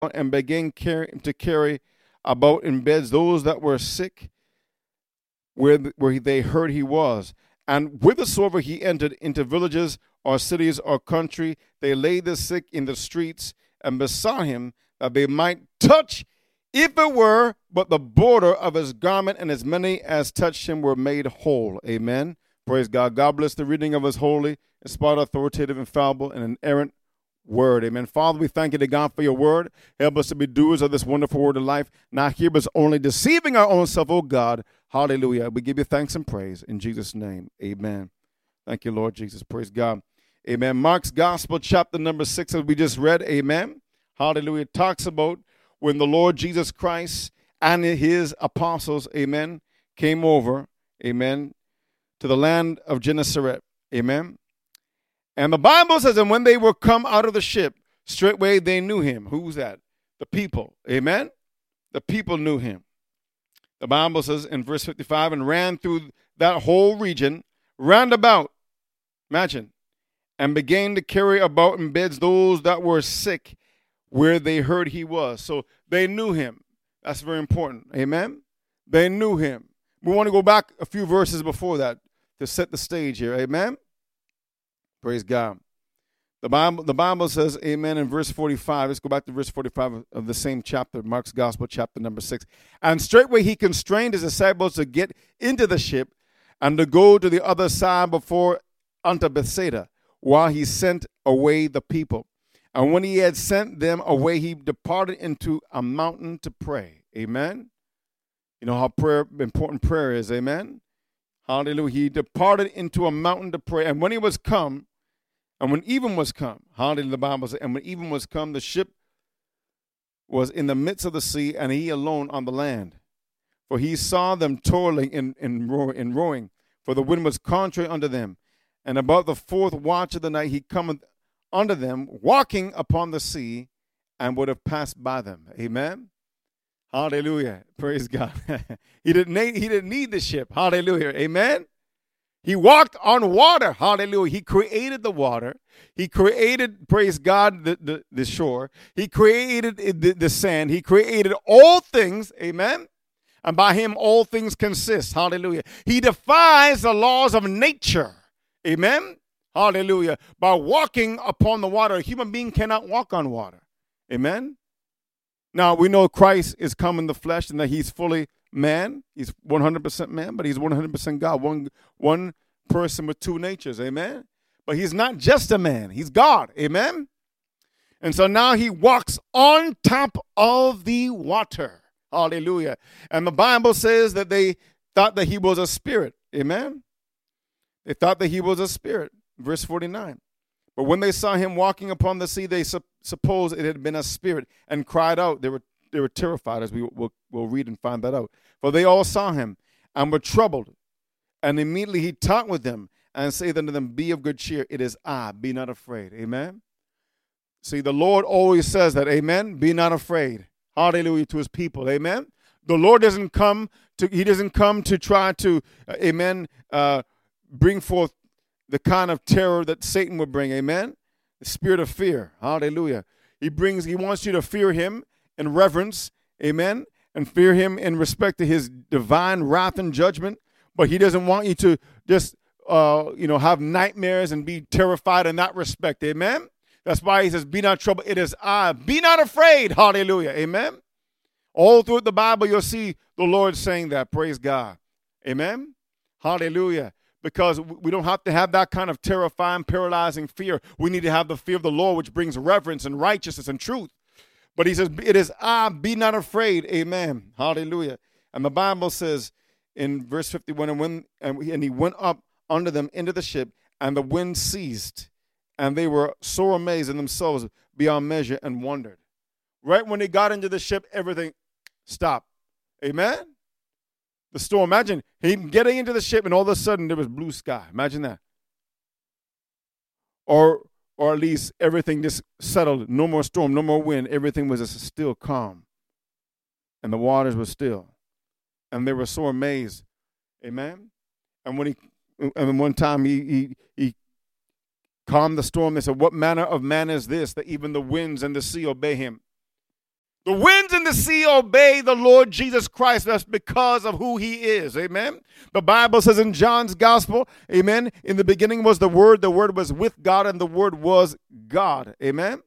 and began to carry about in beds those that were sick, where they heard he was. And whithersoever he entered into villages or cities or country, they laid the sick in the streets and besought him that they might touch, if it were but the border of his garment, and as many as touched him were made whole. Amen. Praise God. God bless the reading of his holy, inspired, authoritative, infallible, and inerrant word. Amen. Father, we thank you to God for your word. Help us to be doers of this wonderful word of life, not hearers only, deceiving our own self, oh God. Hallelujah. We give you thanks and praise in Jesus' name. Amen. Thank you, Lord Jesus. Praise God. Amen. Mark's Gospel, chapter number 6, as we just read. Amen. Hallelujah. It talks about when the Lord Jesus Christ and his apostles, amen, came over, amen, to the land of Gennesaret. Amen. And the Bible says, and when they were come out of the ship, straightway they knew him. Who's that? The people. Amen. The people knew him. The Bible says in verse 55, and ran through that whole region, round about, imagine, and began to carry about in beds those that were sick, where they heard he was. So they knew him. That's very important. Amen. They knew him. We want to go back a few verses before that to set the stage here. Amen. Praise God. The Bible says, amen, in verse 45. Let's go back to verse 45 of the same chapter, Mark's Gospel, chapter number 6. And straightway he constrained his disciples to get into the ship and to go to the other side before unto Bethsaida, while he sent away the people. And when he had sent them away, he departed into a mountain to pray. Amen. You know how important prayer is. Amen. Hallelujah. He departed into a mountain to pray. And when he was come, and when even was come, hallelujah, the Bible says, and when even was come, the ship was in the midst of the sea, and he alone on the land. For he saw them toiling in rowing, for the wind was contrary unto them. And about the fourth watch of the night he cometh unto them, walking upon the sea, and would have passed by them. Amen. Hallelujah. Praise God. He didn't need the ship. Hallelujah. Amen. He walked on water. Hallelujah. He created the water. He created, praise God, the shore. He created the sand. He created all things. Amen. And by him, all things consist. Hallelujah. He defies the laws of nature. Amen. Hallelujah. By walking upon the water, a human being cannot walk on water. Amen. Now, we know Christ is come in the flesh and that he's fully man. He's 100% man, but he's 100% God. One person with two natures. Amen. But he's not just a man. He's God. Amen. And so now he walks on top of the water. Hallelujah. And the Bible says that they thought that he was a spirit. Amen. They thought that he was a spirit. Verse 49. But when they saw him walking upon the sea, they supposed it had been a spirit and cried out. They were terrified, as we'll read and find that out. For they all saw him and were troubled. And immediately he talked with them and said unto them, be of good cheer. It is I. Be not afraid. Amen. See, the Lord always says that. Amen. Be not afraid. Hallelujah to his people. Amen. The Lord doesn't come to try to, amen, bring forth the kind of terror that Satan would bring. Amen. The spirit of fear. Hallelujah. He wants you to fear him in reverence. Amen. And fear him in respect to his divine wrath and judgment. But he doesn't want you to just, have nightmares and be terrified in that respect. Amen. That's why he says, be not troubled. It is I. Be not afraid. Hallelujah. Amen. All through the Bible, you'll see the Lord saying that. Praise God. Amen. Hallelujah. Because we don't have to have that kind of terrifying, paralyzing fear. We need to have the fear of the Lord, which brings reverence and righteousness and truth. But he says, it is I, be not afraid. Amen. Hallelujah. And the Bible says in verse 51, and he went up under them into the ship, and the wind ceased, and they were sore amazed in themselves beyond measure and wondered. Right when they got into the ship, everything stopped. Amen. The storm. Imagine him getting into the ship and all of a sudden there was blue sky. Imagine that. Or at least everything just settled. No more storm, no more wind. Everything was just still calm. And the waters were still. And they were so amazed. Amen. And one time he calmed the storm. They said, what manner of man is this that even the winds and the sea obey him? The winds and the sea obey the Lord Jesus Christ. That's because of who he is. Amen. The Bible says in John's gospel, amen, in the beginning was the Word was with God, and the Word was God. Amen.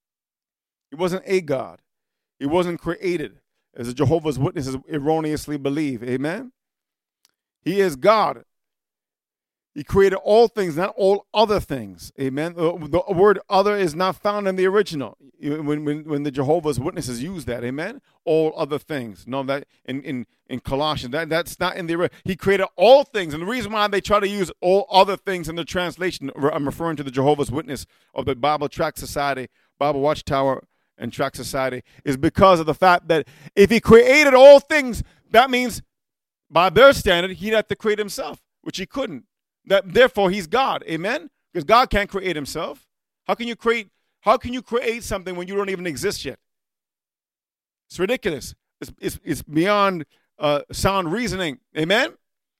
He wasn't a God. He wasn't created, as the Jehovah's Witnesses erroneously believe. Amen. He is God. He created all things, not all other things. Amen. The word other is not found in the original when the Jehovah's Witnesses use that. Amen. All other things. No, that in Colossians, that's not in the original. He created all things. And the reason why they try to use all other things in the translation, I'm referring to the Jehovah's Witness of the Bible Tract Society, Bible Watchtower and Tract Society, is because of the fact that if he created all things, that means by their standard, he'd have to create himself, which he couldn't. That therefore he's God. Amen? Because God can't create himself. How can you create something when you don't even exist yet? It's ridiculous. It's beyond sound reasoning. Amen?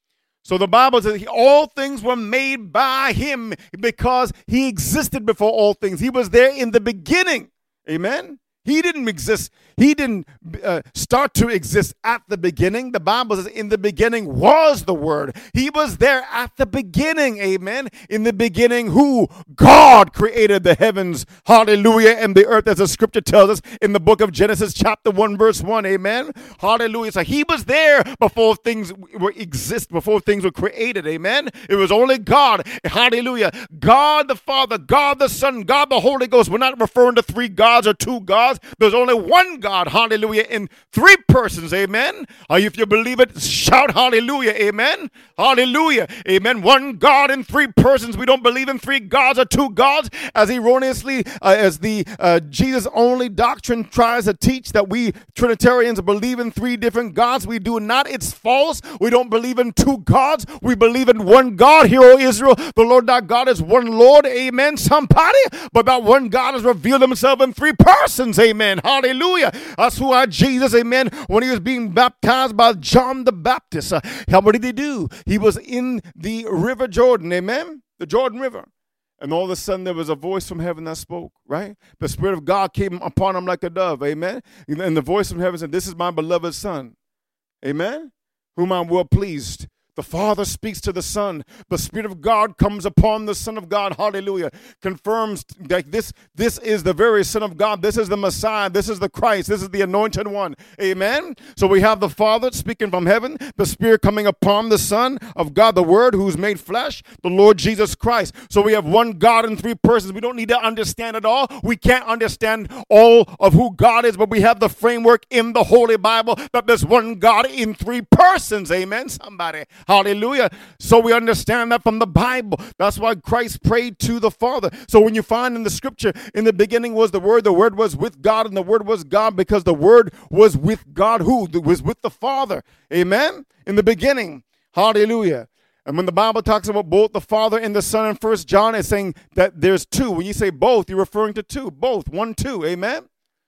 So the Bible says all things were made by him because he existed before all things. He was there in the beginning. Amen? He didn't exist. He didn't start to exist at the beginning. The Bible says in the beginning was the Word. He was there at the beginning. Amen. In the beginning, who? God created the heavens. Hallelujah. And the earth, as the scripture tells us in the book of Genesis chapter 1 verse 1. Amen. Hallelujah. So he was there before things before things were created. Amen. It was only God. Hallelujah. God the Father, God the Son, God the Holy Ghost. We're not referring to three gods or two gods. There's only one God, hallelujah, in three persons, amen. If you believe it, shout hallelujah, amen. Hallelujah, amen. One God in three persons. We don't believe in three gods or two gods, as erroneously as the Jesus only doctrine tries to teach, that we Trinitarians believe in three different gods. We do not. It's false. We don't believe in two gods. We believe in one God. Hear, O Israel, the Lord thy God is one Lord, amen. Somebody, but that one God has revealed himself in three persons, amen. Hallelujah. That's who our Jesus, amen, when he was being baptized by John the Baptist. What did he do? He was in the river Jordan, amen, the Jordan River. And all of a sudden there was a voice from heaven that spoke, right? The Spirit of God came upon him like a dove, amen. And the voice from heaven said, this is my beloved Son, amen, whom I'm well pleased. The Father speaks to the Son. The Spirit of God comes upon the Son of God. Hallelujah. Confirms that this is the very Son of God. This is the Messiah. This is the Christ. This is the Anointed One. Amen. So we have the Father speaking from heaven, the Spirit coming upon the Son of God, the Word who's made flesh, the Lord Jesus Christ. So we have one God in three persons. We don't need to understand it all. We can't understand all of who God is, but we have the framework in the Holy Bible that there's one God in three persons. Amen. Somebody. Hallelujah. So we understand that from the Bible. That's why Christ prayed to the Father. So when you find in the scripture, in the beginning was the Word was with God, and the Word was God, because the Word was with God. Who? It was with the Father. Amen? In the beginning. Hallelujah. And when the Bible talks about both the Father and the Son in 1 John, it's saying that there's two. When you say both, you're referring to two. Both. 1, 2. Amen?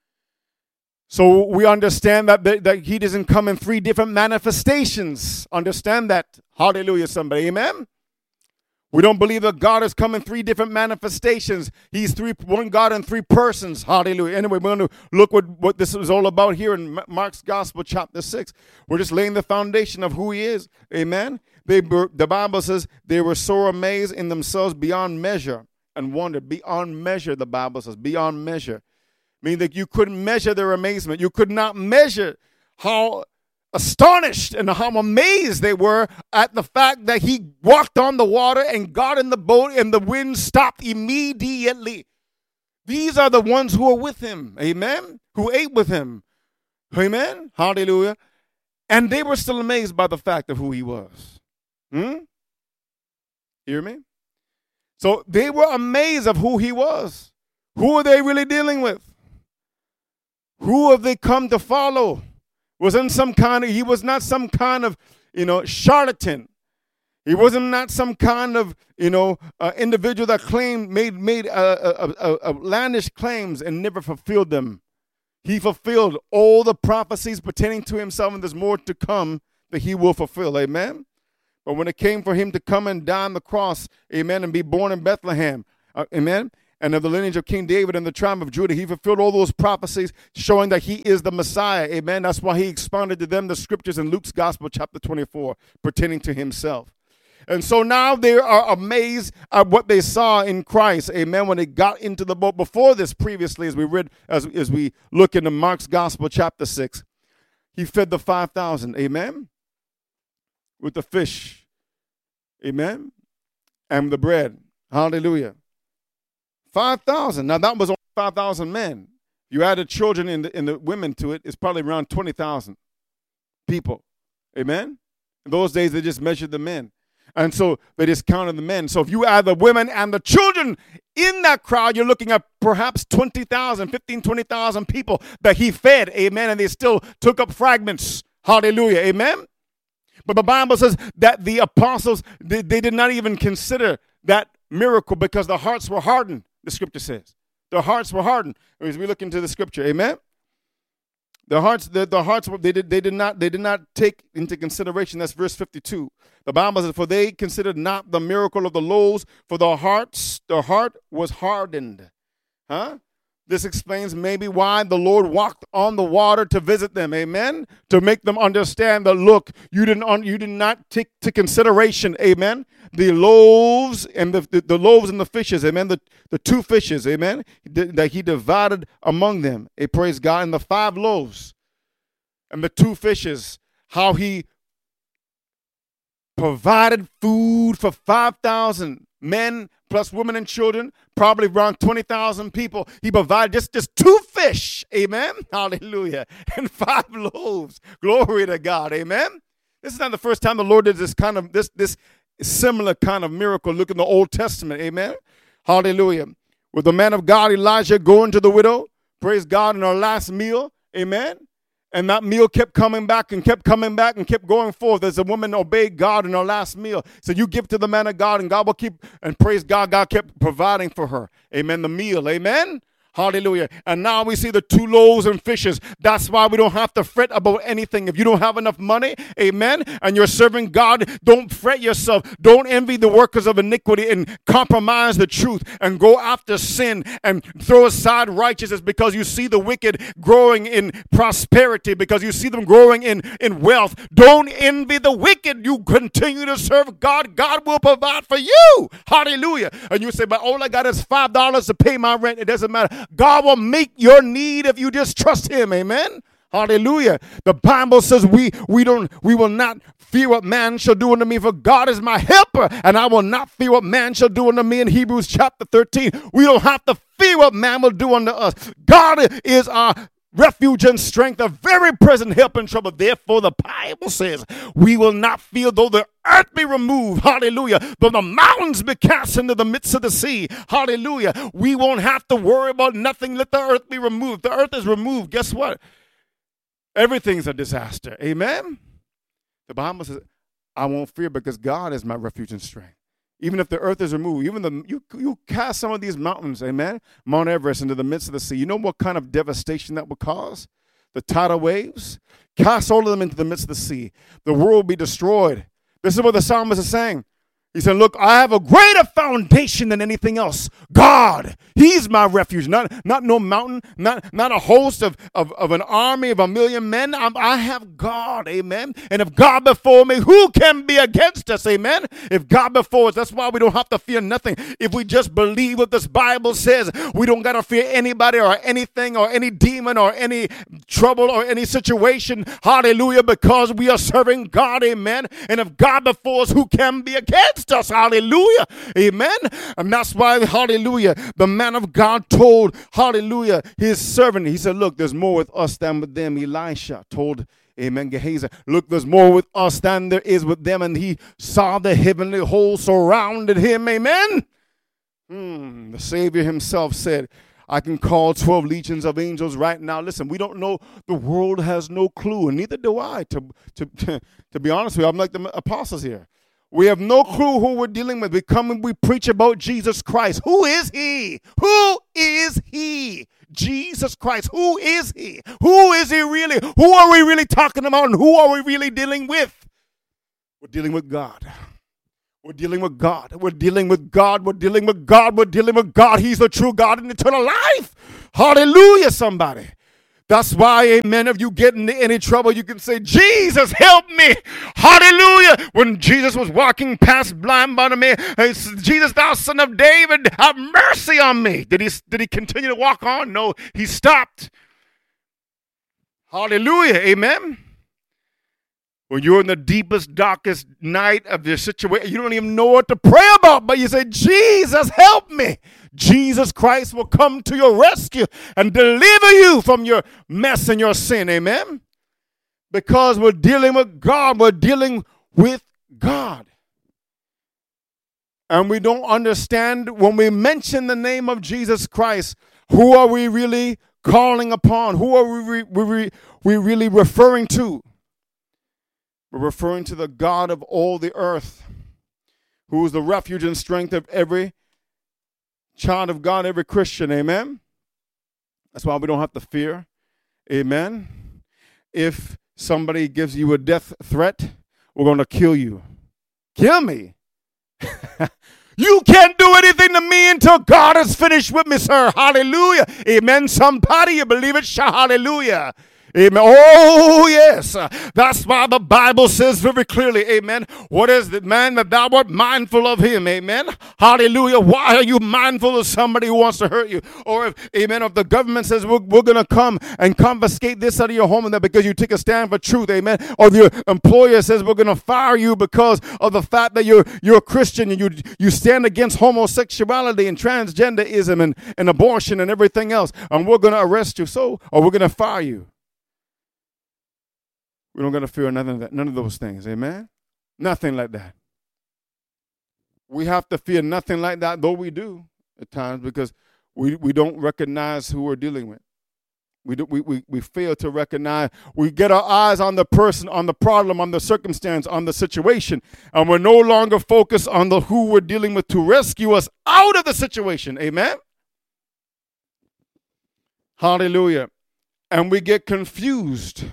So we understand that he doesn't come in three different manifestations. Understand that. Hallelujah, somebody. Amen? We don't believe that God has come in three different manifestations. He's one God in three persons. Hallelujah. Anyway, we're going to look what this is all about here in Mark's Gospel, chapter 6. We're just laying the foundation of who he is. Amen? The Bible says they were so amazed in themselves beyond measure and wondered. Beyond measure, the Bible says. Beyond measure. Meaning that you couldn't measure their amazement. You could not measure how astonished and how amazed they were at the fact that he walked on the water and got in the boat and the wind stopped immediately. These are the ones who are with him, amen, who ate with him, amen, hallelujah. And they were still amazed by the fact of who he was. Hear me? So they were amazed of who he was. Who are they really dealing with? Who have they come to follow? He was not some kind of, charlatan. He wasn't not some kind of, individual that made outlandish claims and never fulfilled them. He fulfilled all the prophecies pertaining to himself, and there's more to come that he will fulfill. Amen? But when it came for him to come and die on the cross, amen, and be born in Bethlehem, amen, and of the lineage of King David and the tribe of Judah. He fulfilled all those prophecies showing that he is the Messiah. Amen. That's why he expounded to them the scriptures in Luke's gospel, chapter 24, pertaining to himself. And so now they are amazed at what they saw in Christ. Amen. When they got into the boat. Before this, previously, as we read, as we look into Mark's gospel, chapter 6, he fed the 5,000. Amen. With the fish. Amen. And the bread. Hallelujah. 5,000. Now that was only 5,000 men. You added children and the women to it, it's probably around 20,000 people. Amen? In those days, they just measured the men. And so they just counted the men. So if you add the women and the children in that crowd, you're looking at perhaps 20,000, 20,000 people that he fed. Amen? And they still took up fragments. Hallelujah. Amen? But the Bible says that the apostles, they did not even consider that miracle because the hearts were hardened, the scripture says. The hearts were hardened. As we look into the scripture, amen? The hearts they did not take into consideration. That's verse 52. The Bible says, for they considered not the miracle of the loaves, for the heart was hardened. Huh? This explains maybe why the Lord walked on the water to visit them, amen? To make them understand that, look, you did not take to consideration, amen, the loaves and the loaves and the fishes, amen, the 2 fishes, amen, that he divided among them, praise God, and the 5 loaves and the 2 fishes, how he provided food for 5,000 men plus women and children, probably around 20,000 people. He provided just 2 fish, amen, hallelujah, and 5 loaves. Glory to God, amen. This is not the first time the Lord did this kind of this similar kind of miracle. Look in the Old Testament, amen, hallelujah. With the man of God Elijah going to the widow, praise God, in her last meal, amen. And that meal kept coming back and kept coming back and kept going forth as the woman obeyed God in her last meal. So you give to the man of God and God will keep, and praise God, God kept providing for her. Amen. The meal. Amen. Hallelujah. And now we see the 2 loaves and fishes. That's why we don't have to fret about anything. If you don't have enough money, amen, and you're serving God, don't fret yourself. Don't envy the workers of iniquity and compromise the truth and go after sin and throw aside righteousness because you see the wicked growing in prosperity, because you see them growing in wealth. Don't envy the wicked. You continue to serve God. God will provide for you. Hallelujah. And you say, but all I got is $5 to pay my rent. It doesn't matter. God will meet your need if you just trust him. Amen. Hallelujah. The Bible says we will not fear what man shall do unto me, for God is my helper, and I will not fear what man shall do unto me. In Hebrews chapter 13, we don't have to fear what man will do unto us. God is our refuge and strength, a very present help in trouble. Therefore, the Bible says, we will not fear though the earth be removed. Hallelujah. Though the mountains be cast into the midst of the sea. Hallelujah. We won't have to worry about nothing. Let the earth be removed. The earth is removed. Guess what? Everything's a disaster. Amen. The Bible says, I won't fear because God is my refuge and strength. Even if the earth is removed, even you cast some of these mountains, amen, Mount Everest into the midst of the sea. You know what kind of devastation that would cause? The tidal waves. Cast all of them into the midst of the sea. The world will be destroyed. This is what the psalmist is saying. He said, look, I have a greater foundation than anything else. God, he's my refuge. Not no mountain, not a host of an army of 1,000,000 men. I have God, amen. And if God before me, who can be against us, amen? If God before us, that's why we don't have to fear nothing. If we just believe what this Bible says, we don't got to fear anybody or anything or any demon or any trouble or any situation. Hallelujah, because we are serving God, amen. And if God before us, who can be against us? Hallelujah. Amen. And that's why, hallelujah, the man of God told, hallelujah, his servant, he said, look, there's more with us than with them. Elisha told, amen, Gehazi, look, there's more with us than there is with them. And he saw the heavenly host surrounded him. Amen. The Savior himself said, I can call 12 legions of angels right now. Listen, we don't know. The world has no clue, and neither do I. To be honest with you, I'm like the apostles here. We have no clue who we're dealing with. We come and we preach about Jesus Christ. Who is he? Who is he? Jesus Christ. Who is he? Who is he really? Who are we really talking about, and who are we really dealing with? We're dealing with God. We're dealing with God. We're dealing with God. We're dealing with God. We're dealing with God. He's the true God in eternal life. Hallelujah, somebody. That's why, amen, if you get into any trouble, you can say, Jesus, help me. Hallelujah. When Jesus was walking past blind Bartimaeus, he said, Jesus, thou son of David, have mercy on me. Did he continue to walk on? No, he stopped. Hallelujah, amen. When you're in the deepest, darkest night of your situation, you don't even know what to pray about, but you say, Jesus, help me. Jesus Christ will come to your rescue and deliver you from your mess and your sin, amen? Because we're dealing with God. We're dealing with God. And we don't understand when we mention the name of Jesus Christ, who are we really calling upon? Who are we really referring to? We're referring to the God of all the earth, who is the refuge and strength of every child of God, every Christian, amen? That's why we don't have to fear, amen? If somebody gives you a death threat, we're going to kill you. Kill me? You can't do anything to me until God is finished with me, sir. Hallelujah. Amen. Somebody, you believe it? Shout hallelujah. Amen. Oh, yes. That's why the Bible says very clearly, amen. What is the man that thou art mindful of him? Amen. Hallelujah. Why are you mindful of somebody who wants to hurt you? Or if, amen, if the government says we're going to come and confiscate this out of your home and that because you take a stand for truth, amen. Or your employer says we're going to fire you because of the fact that you're a Christian and you stand against homosexuality and transgenderism and abortion and everything else. And we're going to arrest you. Or we're going to fire you. We don't got to fear none of those things, amen? Nothing like that. We have to fear nothing like that, though we do at times, because we don't recognize who we're dealing with. We fail to recognize. We get our eyes on the person, on the problem, on the circumstance, on the situation, and we're no longer focused on the who we're dealing with to rescue us out of the situation, amen? Hallelujah. And we get confused.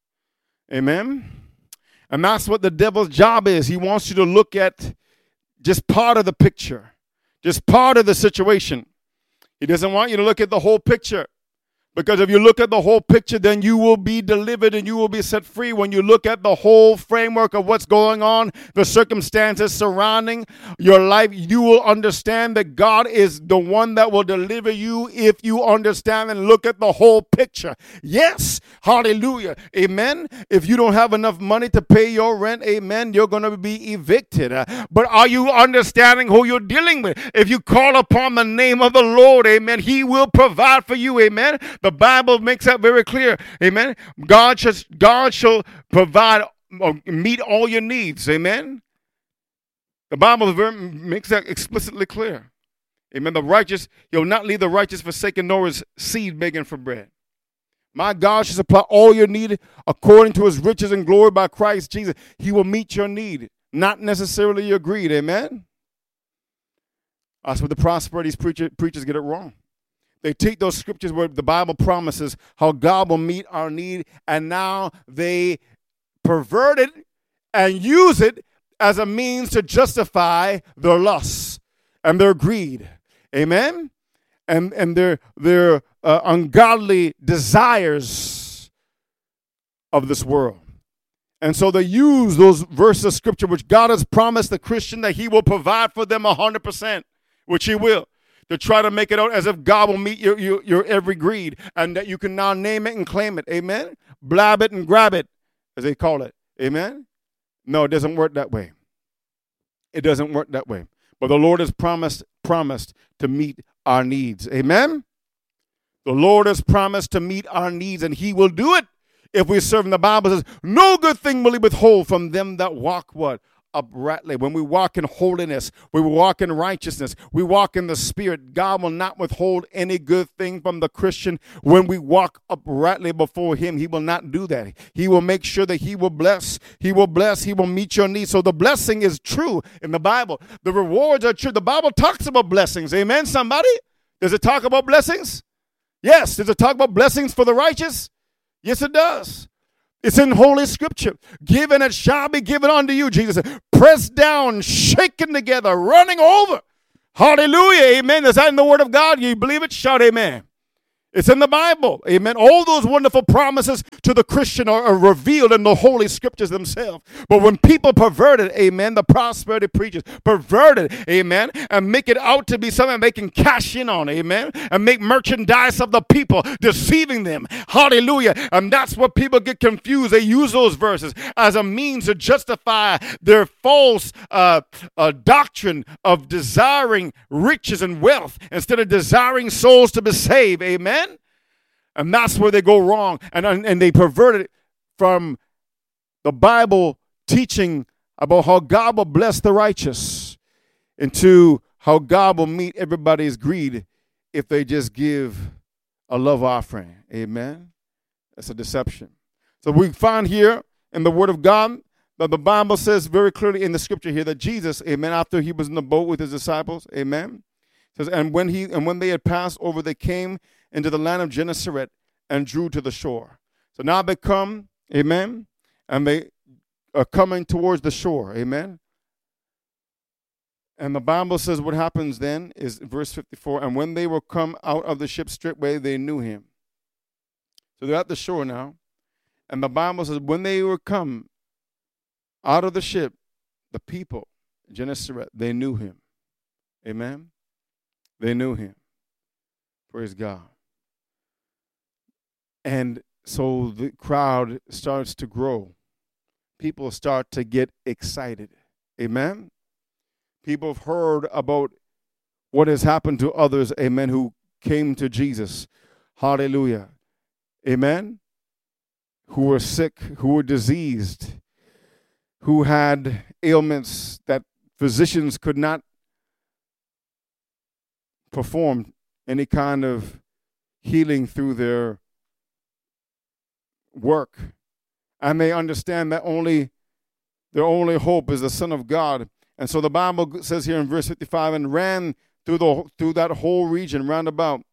Amen. And that's what the devil's job is. He wants you to look at just part of the picture, just part of the situation. He doesn't want you to look at the whole picture. Because if you look at the whole picture, then you will be delivered and you will be set free. When you look at the whole framework of what's going on, the circumstances surrounding your life, you will understand that God is the one that will deliver you if you understand and look at the whole picture. Yes, hallelujah, amen. If you don't have enough money to pay your rent, amen, you're going to be evicted. But are you understanding who you're dealing with? If you call upon the name of the Lord, amen, he will provide for you, amen. The Bible makes that very clear. Amen. God shall provide or meet all your needs. Amen. The Bible makes that explicitly clear. Amen. The righteous, he'll not leave the righteous forsaken, nor his seed begging for bread. My God shall supply all your need according to his riches and glory by Christ Jesus. He will meet your need, not necessarily your greed. Amen. That's where the prosperity preachers get it wrong. They take those scriptures where the Bible promises how God will meet our need, and now they pervert it and use it as a means to justify their lusts and their greed. Amen? And their ungodly desires of this world. And so they use those verses of scripture which God has promised the Christian that he will provide for them 100%, which he will. To try to make it out as if God will meet your every greed and that you can now name it and claim it. Amen? Blab it and grab it, as they call it. Amen? No, it doesn't work that way. It doesn't work that way. But the Lord has promised to meet our needs. Amen? The Lord has promised to meet our needs, and he will do it if we serve him. The Bible says, no good thing will he withhold from them that walk what? Uprightly. When we walk in holiness, we walk in righteousness, we walk in the Spirit, God will not withhold any good thing from the Christian. When we walk uprightly before him, he will not do that. He will make sure that he will bless, he will meet your needs. So the blessing is true in the Bible. The rewards are true. The Bible talks about blessings. Amen, somebody? Does it talk about blessings? Yes. Does it talk about blessings for the righteous? Yes, it does. It's in Holy Scripture. Give and it shall be given unto you, Jesus said. Pressed down, shaken together, running over. Hallelujah, amen. Is that in the Word of God? You believe it? Shout amen. It's in the Bible, amen. All those wonderful promises to the Christian are revealed in the Holy Scriptures themselves. But when people pervert it, amen, the prosperity preachers pervert it, amen, and make it out to be something they can cash in on, amen, and make merchandise of the people, deceiving them, hallelujah. And that's what people get confused. They use those verses as a means to justify their false doctrine of desiring riches and wealth instead of desiring souls to be saved, amen. And that's where they go wrong. And they pervert it from the Bible teaching about how God will bless the righteous into how God will meet everybody's greed if they just give a love offering. Amen? That's a deception. So we find here in the Word of God that the Bible says very clearly in the Scripture here that Jesus, amen, after he was in the boat with his disciples, amen, says, and when they had passed over, they came into the land of Gennesaret and drew to the shore. So now they come, amen, and they are coming towards the shore, amen. And the Bible says what happens then is verse 54, and when they were come out of the ship straightway, they knew him. So they're at the shore now, and the Bible says when they were come out of the ship, the people, Gennesaret, they knew him. Amen. They knew him. Praise God. And so the crowd starts to grow. People start to get excited. Amen. People have heard about what has happened to others, amen, who came to Jesus. Hallelujah. Amen. Who were sick, who were diseased, who had ailments that physicians could not perform any kind of healing through their work. And they understand that their only hope is the Son of God. And so the Bible says here in verse 55, and ran through that whole region round about,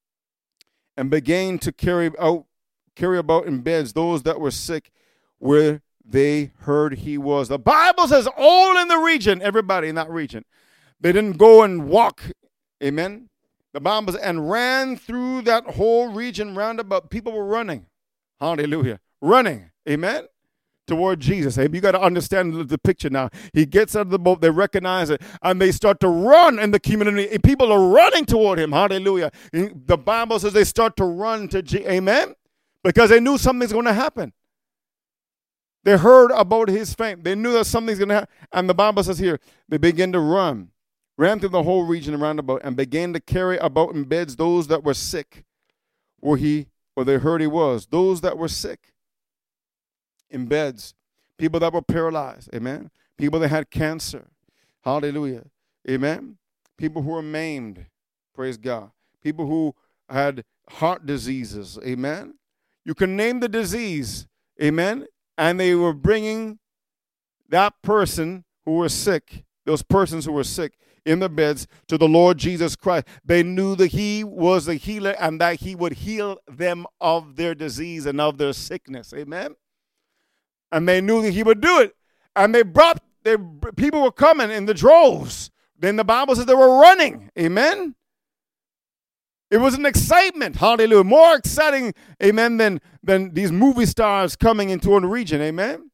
and began to carry about in beds those that were sick, where they heard he was. The Bible says all in the region, everybody in that region. They didn't go and walk, amen. The Bible says, and ran through that whole region round about. People were running, hallelujah, running, amen, toward Jesus. Hey, you got to understand the picture now. He gets out of the boat, they recognize it, and they start to run in the community. People are running toward him, hallelujah. The Bible says they start to run to Jesus, amen, because they knew something's going to happen. They heard about his fame. They knew that something's going to happen. And the Bible says here, they began to ran through the whole region around about, and began to carry about in beds those that were sick, where they heard he was. Those that were sick in beds, people that were paralyzed, amen. People that had cancer, hallelujah, amen. People who were maimed, praise God. People who had heart diseases, amen. You can name the disease, amen. And they were bringing that person who was sick, those persons who were sick in the beds, to the Lord Jesus Christ. They knew that he was the healer and that he would heal them of their disease and of their sickness. Amen. And they knew that he would do it. And people were coming in the droves. Then the Bible says they were running. Amen. It was an excitement, hallelujah, more exciting, amen, than these movie stars coming into a region, amen?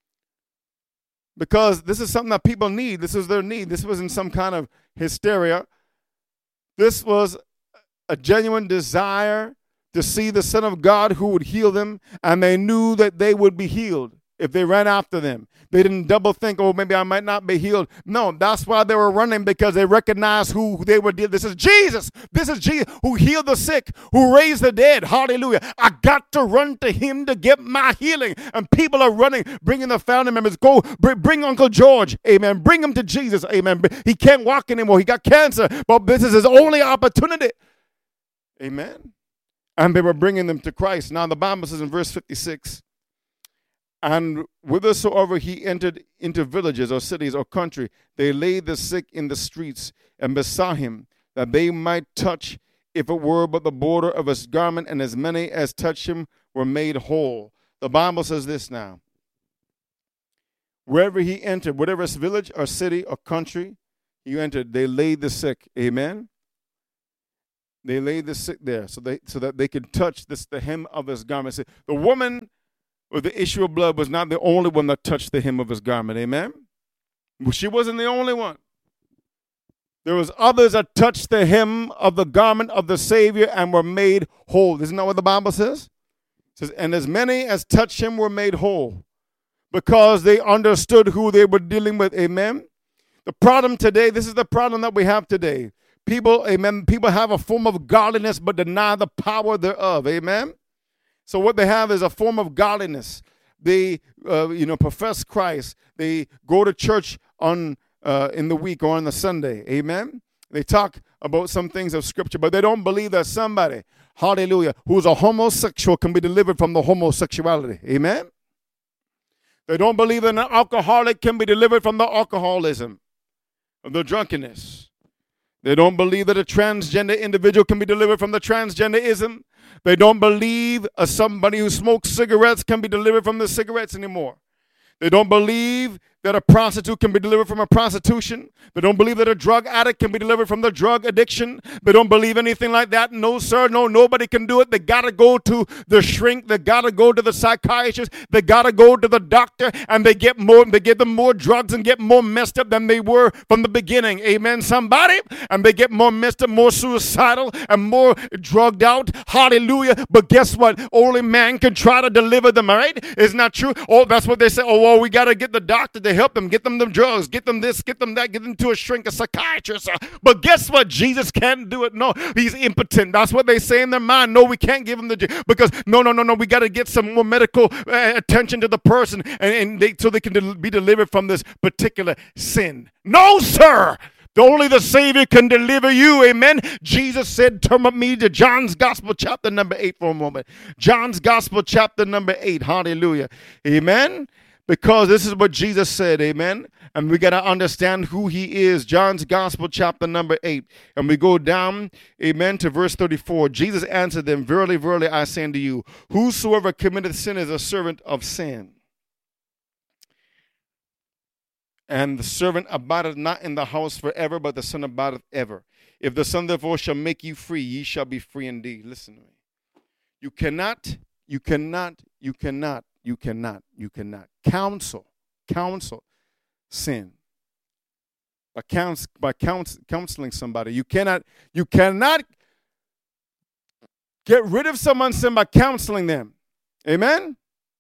Because this is something that people need. This is their need. This wasn't some kind of hysteria. This was a genuine desire to see the Son of God who would heal them, and they knew that they would be healed if they ran after them. They didn't double think, oh, maybe I might not be healed. No, that's why they were running, because they recognized who they were dealing. This is Jesus. This is Jesus who healed the sick, who raised the dead. Hallelujah. I got to run to him to get my healing. And people are running, bringing the family members. Go, bring Uncle George. Amen. Bring him to Jesus. Amen. He can't walk anymore. He got cancer. But this is his only opportunity. Amen. And they were bringing them to Christ. Now the Bible says in verse 56, and whithersoever he entered into villages or cities or country, they laid the sick in the streets and besought him that they might touch, if it were but the border of his garment, and as many as touched him were made whole. the Bible says this now. Wherever he entered, whatever village or city or country he entered, they laid the sick. Amen. They laid the sick there so that they could touch the hem of his garment. See, the woman with the issue of blood was not the only one that touched the hem of his garment. Amen. She wasn't the only one. There was others that touched the hem of the garment of the Savior and were made whole. Isn't that what the Bible says? It says, and as many as touched him were made whole because they understood who they were dealing with. Amen. The problem today, this is the problem that we have today. People, amen, people have a form of godliness but deny the power thereof. Amen. So what they have is a form of godliness. They, profess Christ. They go to church in the week or on the Sunday. Amen. They talk about some things of Scripture, but they don't believe that somebody, hallelujah, who's a homosexual can be delivered from the homosexuality. Amen. They don't believe that an alcoholic can be delivered from the alcoholism, of the drunkenness. They don't believe that a transgender individual can be delivered from the transgenderism. They don't believe somebody who smokes cigarettes can be delivered from the cigarettes anymore. They don't believe that a prostitute can be delivered from a prostitution. They don't believe that a drug addict can be delivered from the drug addiction. They don't believe anything like that. No, sir. No, nobody can do it. They got to go to the shrink. They got to go to the psychiatrist. They got to go to the doctor, and they give them more drugs and get more messed up than they were from the beginning. Amen, somebody? And they get more messed up, more suicidal, and more drugged out. Hallelujah. But guess what? Only man can try to deliver them, all right? Isn't that true? Oh, that's what they say. Oh, well, we got to get the doctor to help them, get them the drugs, get them this, get them that, get them to a shrink, a psychiatrist. But guess what? Jesus can't do it. No, he's impotent. That's what they say in their mind. No, we can't give him because no, we got to get some more medical attention to the person so they can be delivered from this particular sin. No, sir. Only the Savior can deliver you. Amen. Jesus said, turn with me to John's Gospel, chapter number 8 for a moment. John's Gospel, chapter number 8. Hallelujah. Amen. Because this is what Jesus said, amen? And we got to understand who he is. John's Gospel, chapter number 8. And we go down, amen, to verse 34. Jesus answered them, verily, verily, I say unto you, whosoever committeth sin is a servant of sin. And the servant abideth not in the house forever, but the Son abideth ever. If the Son therefore shall make you free, ye shall be free indeed. Listen to me. You cannot counsel sin by counseling somebody. You cannot get rid of someone's sin by counseling them. Amen.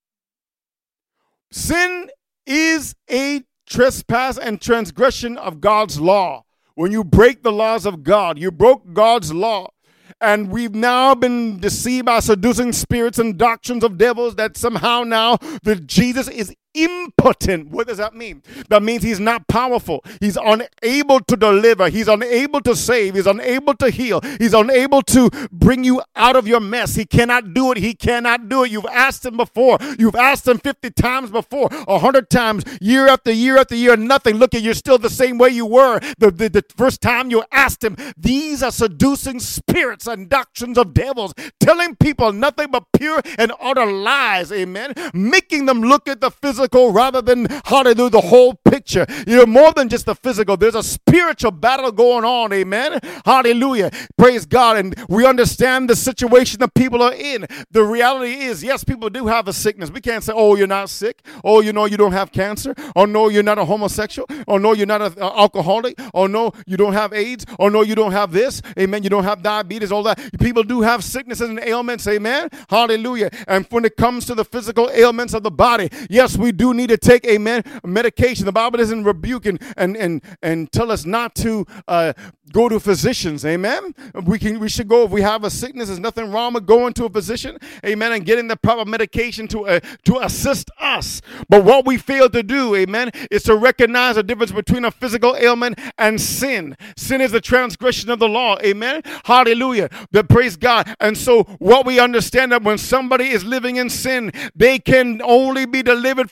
Sin is a trespass and transgression of God's law. When you break the laws of God, you broke God's law. And we've now been deceived by seducing spirits and doctrines of devils that somehow now that Jesus is impotent. What does that mean? That means he's not powerful. He's unable to deliver. He's unable to save. He's unable to heal. He's unable to bring you out of your mess. He cannot do it. He cannot do it. You've asked him before. You've asked him 50 times before, 100 times, year after year after year, nothing. Look, you're still the same way you were the first time you asked him. These are seducing spirits and doctrines of devils, telling people nothing but pure and utter lies, amen, making them look at the physical rather than, hallelujah, the whole picture. More than just the physical. There's a spiritual battle going on, amen, hallelujah, praise God. And we understand the situation that people are in. The reality is, yes, people do have a sickness. We can't say, oh, you're not sick. Oh, you don't have cancer. Oh, no, you're not a homosexual. Oh, no, you're not an alcoholic. Oh, no, you don't have AIDS. Oh, no, you don't have this, amen, you don't have diabetes, all that. People do have sicknesses and ailments, amen, hallelujah. And when it comes to the physical ailments of the body, yes, we do need to take, amen, medication. The Bible doesn't rebuke and tell us not to go to physicians, amen. We should go if we have a sickness. There's nothing wrong with going to a physician, amen, and getting the proper medication to assist us. But what we fail to do, amen, is to recognize the difference between a physical ailment and sin. Sin is the transgression of the law, amen, hallelujah. Praise God. And so what we understand that when somebody is living in sin, they can only be delivered from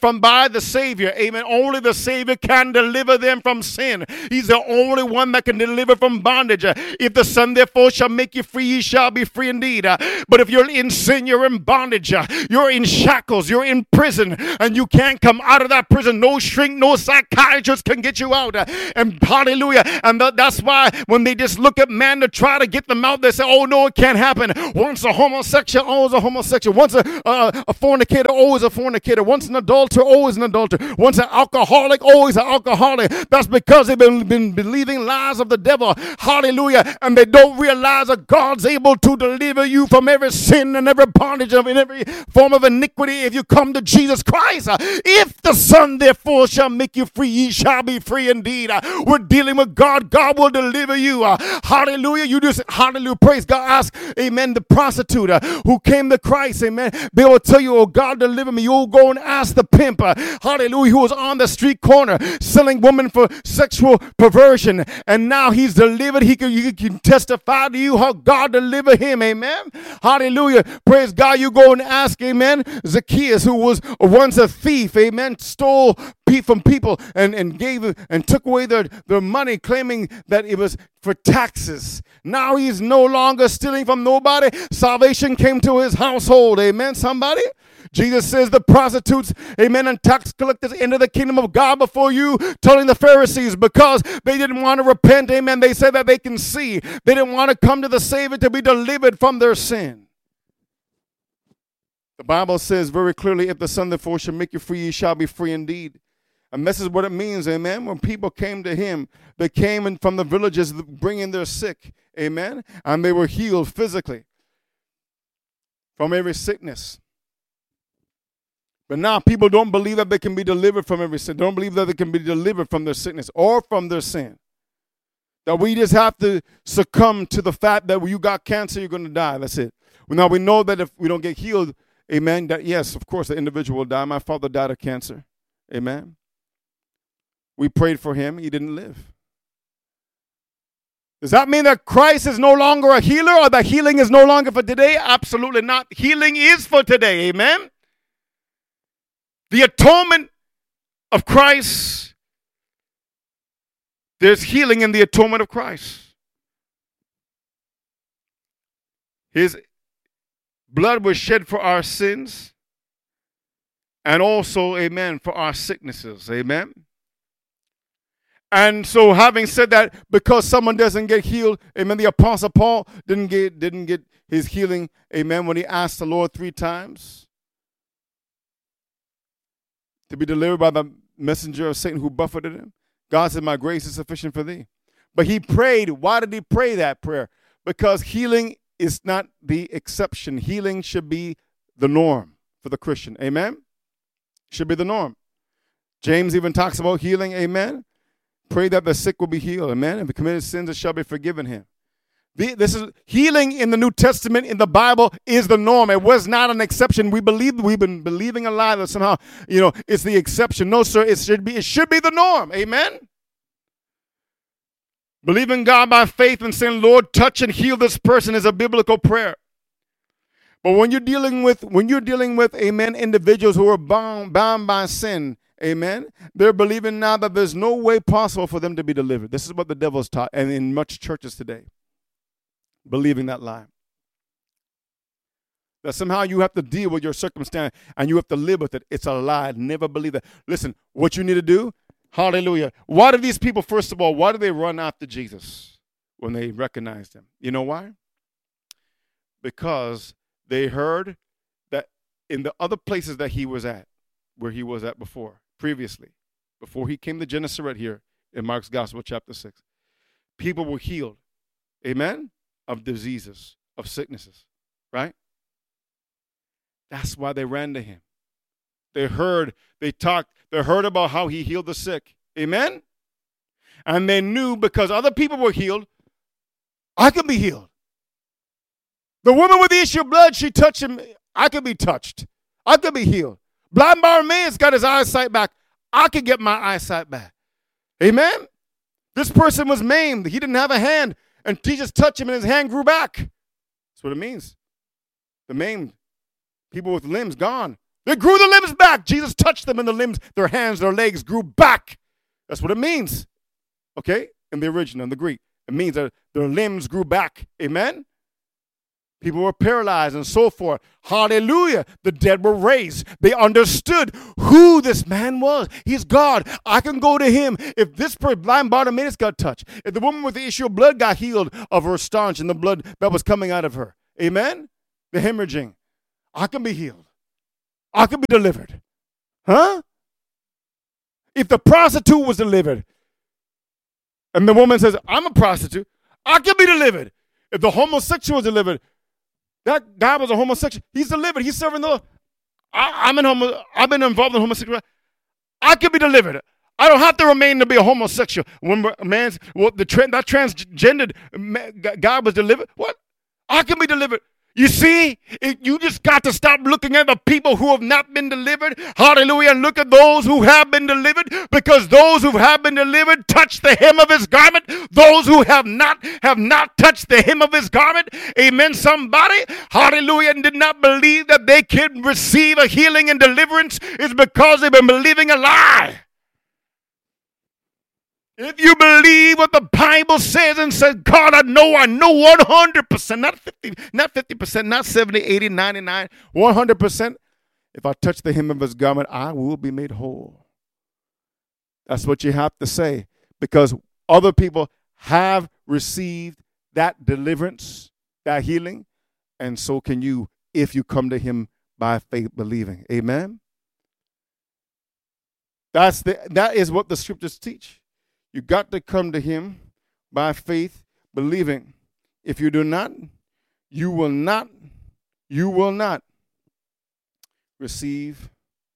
from by the Savior. Amen. Only the Savior can deliver them from sin. He's the only one that can deliver from bondage. If the Son therefore shall make you free, ye shall be free indeed. But if you're in sin, you're in bondage. You're in shackles. You're in prison. And you can't come out of that prison. No shrink, no psychiatrist can get you out. And hallelujah. And that's why when they just look at man to try to get them out, they say, oh no, it can't happen. Once a homosexual, always a homosexual. Once a fornicator, always a fornicator. Once an adulterer, always an adulterer. Once an alcoholic, always an alcoholic. That's because they've been believing lies of the devil. Hallelujah. And they don't realize that God's able to deliver you from every sin and every bondage and every form of iniquity if you come to Jesus Christ. If the Son therefore shall make you free, ye shall be free indeed. We're dealing with God. God will deliver you. Hallelujah. You just, hallelujah, praise God. Ask, amen, the prostitute who came to Christ, amen. They will tell you, oh, God, deliver me. You'll go and ask the pimp, hallelujah, who was on the street corner selling women for sexual perversion. And now he's delivered. He can testify to you how God delivered him, amen. Hallelujah. Praise God. You go and ask, amen, Zacchaeus, who was once a thief, amen, stole from people and gave and took away their money, claiming that it was for taxes. Now he's no longer stealing from nobody. Salvation came to his household. Amen, somebody? Jesus says the prostitutes, amen, and tax collectors enter the kingdom of God before you, telling the Pharisees because they didn't want to repent, amen. They said that they can see. They didn't want to come to the Savior to be delivered from their sin. The Bible says very clearly, if the Son therefore shall make you free, ye shall be free indeed. And this is what it means, amen. When people came to him, they came in from the villages bringing their sick, amen. And they were healed physically from every sickness. But now people don't believe that they can be delivered from every sin. They don't believe that they can be delivered from their sickness or from their sin. That we just have to succumb to the fact that when you got cancer, you're going to die. That's it. Now we know that if we don't get healed, amen, that yes, of course, the individual will die. My father died of cancer, amen. We prayed for him. He didn't live. Does that mean that Christ is no longer a healer or that healing is no longer for today? Absolutely not. Healing is for today. Amen. The atonement of Christ, there's healing in the atonement of Christ. His blood was shed for our sins and also, amen, for our sicknesses. Amen. And so having said that, because someone doesn't get healed, amen, the Apostle Paul didn't get his healing, amen, when he asked the Lord 3 times to be delivered by the messenger of Satan who buffeted him. God said, my grace is sufficient for thee. But he prayed. Why did he pray that prayer? Because healing is not the exception. Healing should be the norm for the Christian. Amen? Should be the norm. James even talks about healing. Amen? Pray that the sick will be healed. Amen. If he committed sins, it shall be forgiven him. This is healing in the New Testament, in the Bible, is the norm. It was not an exception. We've been believing a lie that somehow, it's the exception. No, sir, it should be the norm. Amen. Believing God by faith and saying, Lord, touch and heal this person is a biblical prayer. But when you're dealing with, amen, individuals who are bound by sin, amen, they're believing now that there's no way possible for them to be delivered. This is what the devil's taught, and in much churches today, believing that lie. That somehow you have to deal with your circumstance and you have to live with it. It's a lie. Never believe that. Listen, what you need to do, hallelujah. Why do these people, first of all, why do they run after Jesus when they recognize him? You know why? Because they heard that in the other places that he was at, where he was at previously, before he came to Gennesaret here in Mark's Gospel, chapter 6, people were healed, amen, of diseases, of sicknesses, right? That's why they ran to him. They heard about how he healed the sick, amen? And they knew because other people were healed, I can be healed. The woman with the issue of blood, she touched him, I can be touched. I can be healed. Blind Bartimaeus got his eyesight back. I can get my eyesight back. Amen? This person was maimed. He didn't have a hand. And Jesus touched him and his hand grew back. That's what it means. The maimed. People with limbs gone. They grew the limbs back. Jesus touched them and the limbs, their hands, their legs grew back. That's what it means. Okay? In the original, in the Greek. It means that their limbs grew back. Amen? People were paralyzed and so forth. Hallelujah. The dead were raised. They understood who this man was. He's God. I can go to him. If this blind Bartimaeus got touched, if the woman with the issue of blood got healed of her staunch and the blood that was coming out of her. Amen? The hemorrhaging. I can be healed. I can be delivered. Huh? If the prostitute was delivered, and the woman says, I'm a prostitute, I can be delivered. If the homosexual was delivered, that guy was a homosexual, he's delivered. He's serving the Lord. I've been involved in homosexuality. I can be delivered. I don't have to remain to be a homosexual. When that transgendered guy was delivered, what? I can be delivered. You see, you just got to stop looking at the people who have not been delivered. Hallelujah. And look at those who have been delivered, because those who have been delivered touch the hem of his garment. Those who have not touched the hem of his garment. Amen. Somebody, hallelujah, and did not believe that they could receive a healing and deliverance is because they've been believing a lie. If you believe what the Bible says and says, God, I know 100%, not 50%, not 70, 80, 99, 100%. If I touch the hem of his garment, I will be made whole. That's what you have to say, because other people have received that deliverance, that healing, and so can you if you come to him by faith believing. Amen? That is what the scriptures teach. You got to come to him by faith, believing. If you do not, you will not receive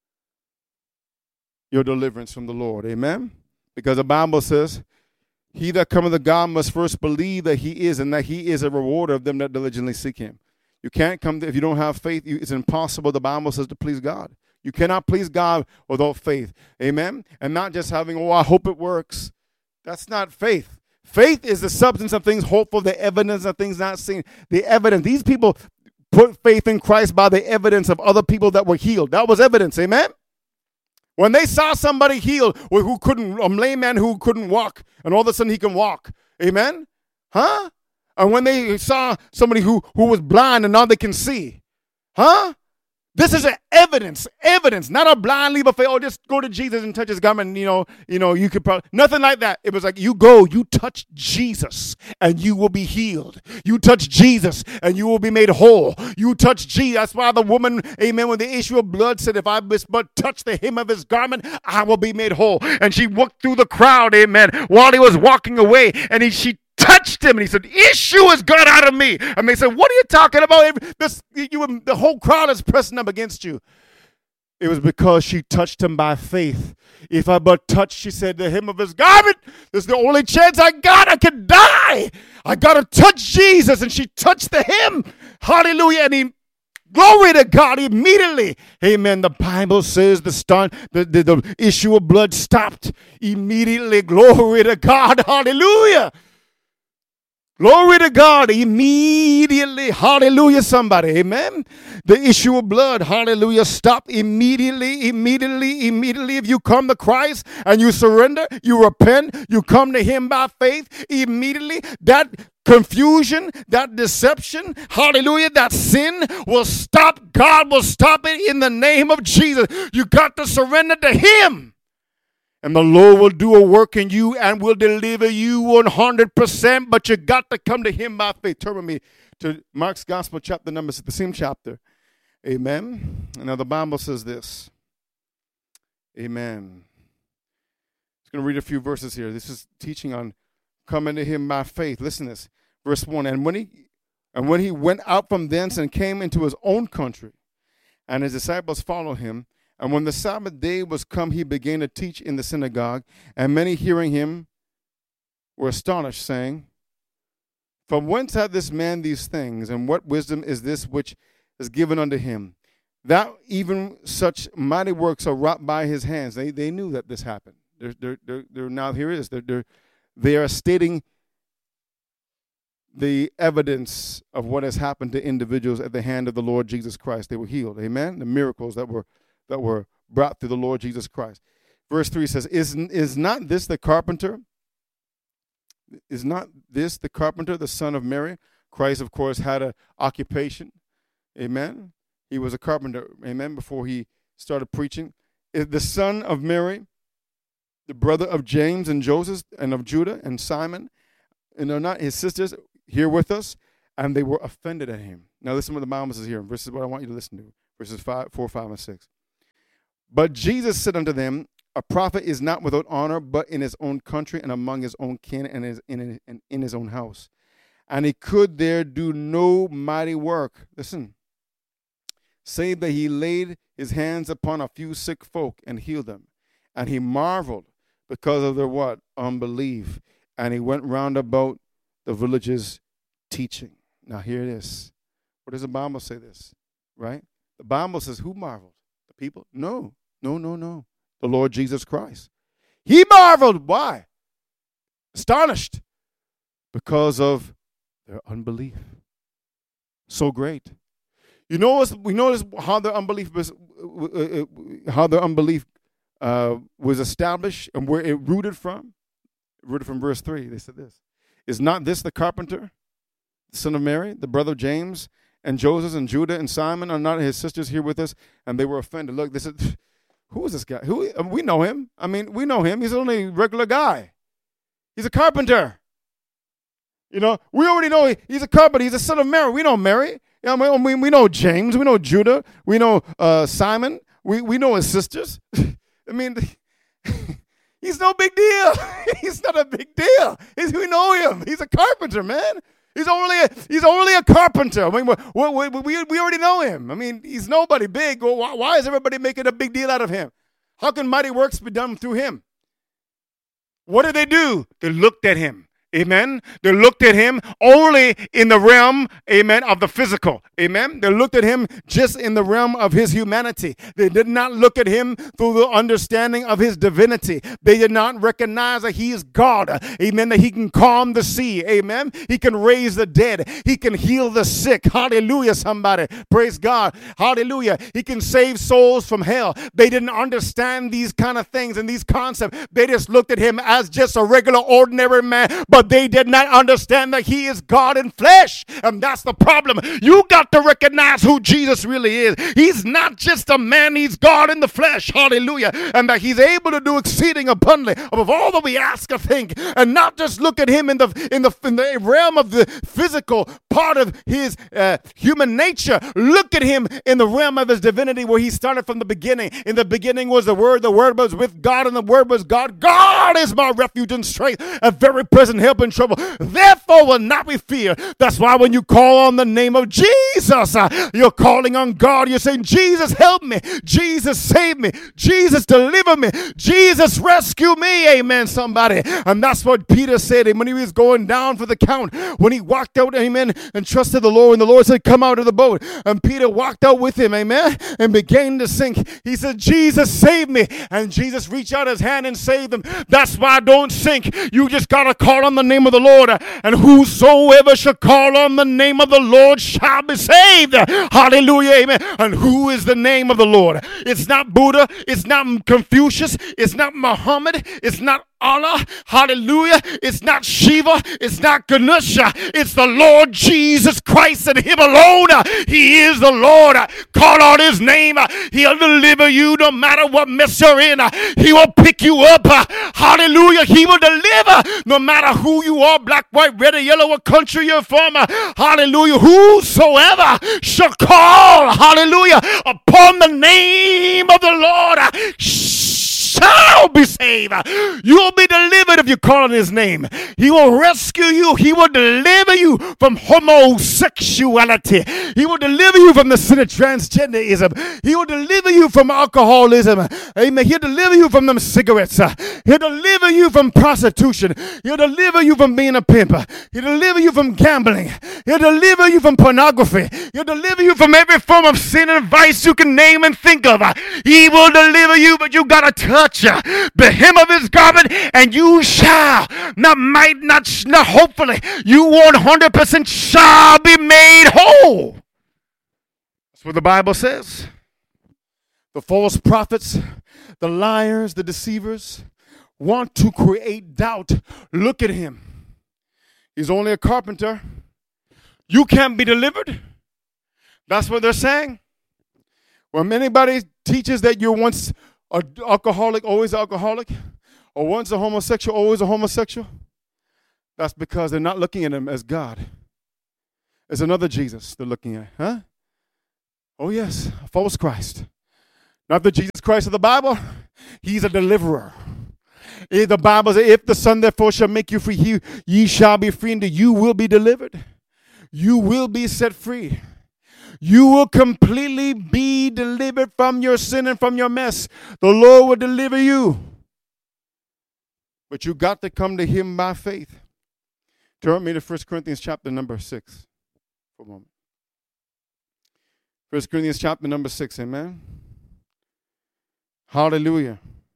your deliverance from the Lord. Amen? Because the Bible says, he that cometh to God must first believe that he is, and that he is a rewarder of them that diligently seek him. You can't come if you don't have faith. It's impossible, the Bible says, to please God. You cannot please God without faith. Amen? And not just having, I hope it works. That's not faith. Faith is the substance of things hoped for, the evidence of things not seen. The evidence. These people put faith in Christ by the evidence of other people that were healed. That was evidence. Amen? When they saw somebody healed a lame man who couldn't walk, and all of a sudden he can walk. Amen? Huh? And when they saw somebody who was blind and now they can see. Huh? This is an evidence, not a blind leap of faith. Just go to Jesus and touch his garment. And, you could probably, nothing like that. It was like, you touch Jesus and you will be healed. You touch Jesus and you will be made whole. You touch Jesus. That's why the woman, amen, with the issue of blood said, if I but touch the hem of his garment, I will be made whole. And she walked through the crowd, amen, while he was walking away, and she touched him, and he said, issue has gone out of me. And they said, what are you talking about? The whole crowd is pressing up against you. It was because she touched him by faith. If I but touch, she said, the hem of his garment, this is the only chance I got. I can die. I got to touch Jesus. And she touched the hem. Hallelujah. And glory to God, immediately. Amen. The Bible says the issue of blood stopped immediately. Glory to God. Hallelujah. Glory to God, immediately. Hallelujah, somebody. Amen. The issue of blood, hallelujah, stop immediately. If you come to Christ and you surrender, you repent, you come to him by faith, immediately that confusion, that deception, hallelujah, that sin will stop. God will stop it in the name of Jesus. You got to surrender to him. And the Lord will do a work in you and will deliver you 100%, but you got to come to him by faith. Turn with me to Mark's Gospel, chapter number, the same chapter. Amen. And now the Bible says this. Amen. I'm going to read a few verses here. This is teaching on coming to him by faith. Listen to this. Verse 1. And when he went out from thence and came into his own country, and his disciples followed him, and when the Sabbath day was come, he began to teach in the synagogue, and many hearing him were astonished, saying, from whence hath this man these things, and what wisdom is this which is given unto him, that even such mighty works are wrought by his hands? They knew that this happened. They're now, here it is. They are stating the evidence of what has happened to individuals at the hand of the Lord Jesus Christ. They were healed. Amen. The miracles that were brought through the Lord Jesus Christ. Verse 3 says, Is not this the carpenter? Is not this the carpenter, the son of Mary? Christ, of course, had an occupation. Amen. He was a carpenter. Amen. Before he started preaching. Is the son of Mary, the brother of James and Joseph and of Judah and Simon, and are not his sisters here with us? And they were offended at him. Now listen what the Bible says here. This is what I want you to listen to. Verses 4, 5, and 6. But Jesus said unto them, A prophet is not without honor, but in his own country and among his own kin and in his own house. And he could there do no mighty work. Listen. Save that he laid his hands upon a few sick folk and healed them. And he marveled because of their what? Unbelief. And he went round about the villages teaching. Now here it is. What does the Bible say this? Right? The Bible says who marveled? The people? No. The Lord Jesus Christ. He marveled. Why? Astonished. Because of their unbelief. So great. We notice how their unbelief was established and where it rooted from. Rooted from verse 3. They said this. Is not this the carpenter, the son of Mary, the brother of James and Joseph and Judah and Simon? Are not his sisters here with us? And they were offended. Look, they said, who is this guy? We know him. We know him. He's only a regular guy. He's a carpenter. We already know he's a carpenter. He's the son of Mary. We know Mary. We know James. We know Judah. We know Simon. We know his sisters. He's no big deal. He's not a big deal. We know him. He's a carpenter, man. He's only a carpenter. We already know him. He's nobody big. Why is everybody making a big deal out of him? How can mighty works be done through him? What did they do? They looked at him. Amen. They looked at him only in the realm, amen, of the physical. Amen. They looked at him just in the realm of his humanity. They did not look at him through the understanding of his divinity. They did not recognize that he is God. Amen. That he can calm the sea. Amen. He can raise the dead. He can heal the sick. Hallelujah, somebody. Praise God. Hallelujah. He can save souls from hell. They didn't understand these kind of things and these concepts. They just looked at him as just a regular, ordinary man. But they did not understand that he is God in flesh. And that's the problem. You got to recognize who Jesus really is. He's not just a man. He's God in the flesh. Hallelujah. And that he's able to do exceeding abundantly above all that we ask or think. And not just look at him in the realm of the physical part of his human nature. Look at him in the realm of his divinity where he started from the beginning. In the beginning was the Word was with God, and the Word was God. God is my refuge and strength, a very present help in trouble. Therefore will not be fear. That's why when you call on the name of Jesus, you're calling on God. You're saying, Jesus, help me. Jesus, save me. Jesus, deliver me. Jesus, rescue me. Amen, somebody. And that's what Peter said when he was going down for the count. When he walked out, amen, and trusted the Lord. And the Lord said, come out of the boat. And Peter walked out with him, amen, and began to sink. He said, Jesus, save me. And Jesus reached out his hand and saved him. That's why don't sink. You just got to call on the name of the Lord, and whosoever shall call on the name of the Lord shall be saved. Hallelujah, amen. And who is the name of the Lord? It's not Buddha, it's not Confucius, it's not Muhammad, it's not Allah, hallelujah. It's not Shiva, it's not Ganesha, it's the Lord Jesus Christ and him alone. He is the Lord. Call on his name. He'll deliver you no matter what mess you're in. He will pick you up. Hallelujah. He will deliver no matter who you are, black, white, red, or yellow, what country you're from. Hallelujah. Whosoever shall call, hallelujah, upon the name of the Lord shall be saved. You'll be delivered if you call on his name. He will rescue you. He will deliver you from homosexuality. He will deliver you from the sin of transgenderism. He will deliver you from alcoholism. Amen. He'll deliver you from them cigarettes. He'll deliver you from prostitution. He'll deliver you from being a pimp. He'll deliver you from gambling. He'll deliver you from pornography. He'll deliver you from every form of sin and vice you can name and think of. He will deliver you, but you got to touch touch the hem of his garment, and you shall, not hopefully, you 100% shall be made whole. That's what the Bible says. The false prophets, the liars, the deceivers want to create doubt. Look at him. He's only a carpenter. You can't be delivered. That's what they're saying. When anybody teaches that you're once an alcoholic, always an alcoholic, or once a homosexual, always a homosexual, that's because they're not looking at him as God. It's another Jesus they're looking at. Huh? Oh, yes, a false Christ. Not the Jesus Christ of the Bible. He's a deliverer. The Bible says, if the Son therefore shall make you free, ye shall be free, and you will be delivered. You will be set free. You will completely be delivered from your sin and from your mess. The Lord will deliver you. But you got to come to him by faith. Turn with me to 1 Corinthians chapter number 6 for a moment. 1 Corinthians chapter number 6, amen. Hallelujah.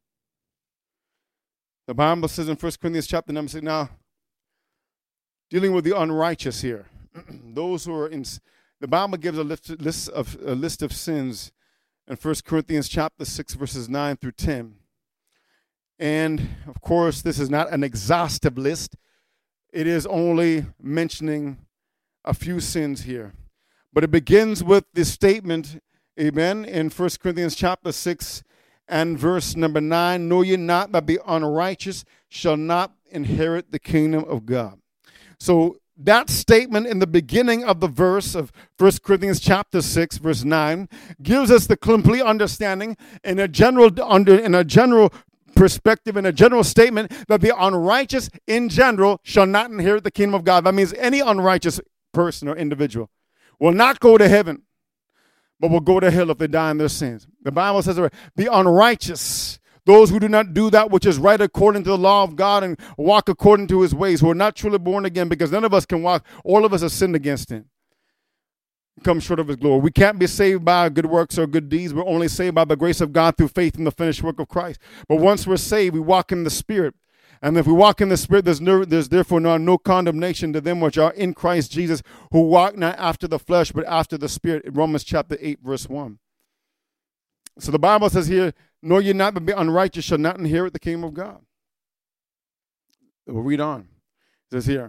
The Bible says in 1 Corinthians chapter number 6, now, dealing with the unrighteous here. Those who are in, the Bible gives a list of sins in 1 Corinthians chapter 6, verses 9 through 10. And, of course, this is not an exhaustive list. It is only mentioning a few sins here. But it begins with this statement, amen, in 1 Corinthians chapter 6 and verse number 9, know ye not that the unrighteous shall not inherit the kingdom of God. So that statement in the beginning of the verse of 1 Corinthians chapter 6, verse 9, gives us the complete understanding in a general perspective, in a general statement, that the unrighteous in general shall not inherit the kingdom of God. That means any unrighteous person or individual will not go to heaven, but will go to hell if they die in their sins. The Bible says the unrighteous, those who do not do that which is right according to the law of God and walk according to his ways, who are not truly born again, because none of us can walk, all of us have sinned against him, come short of his glory. We can't be saved by good works or good deeds. We're only saved by the grace of God through faith in the finished work of Christ. But once we're saved, we walk in the Spirit. And if we walk in the Spirit, there's therefore no condemnation to them which are in Christ Jesus, who walk not after the flesh, but after the Spirit, in Romans chapter 8, verse 1. So the Bible says here, know ye not that the unrighteous shall not inherit the kingdom of God. We'll read on. It says here,